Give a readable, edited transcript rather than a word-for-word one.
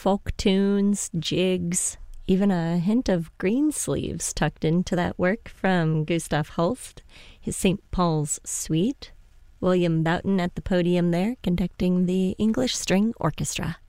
folk tunes, jigs, even a hint of Greensleeves tucked into that work from Gustav Holst, his St. Paul's Suite. William Boughton at the podium there, conducting the English String Orchestra.